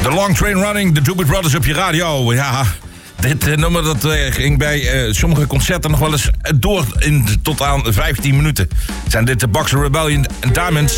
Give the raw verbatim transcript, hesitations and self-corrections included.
The Long Train Running, de Doobie Brothers op je radio. Ja, dit uh, nummer dat, uh, ging bij uh, sommige concerten nog wel eens door in, tot aan vijftien minuten. Zijn dit de Boxer Rebellion en Diamonds.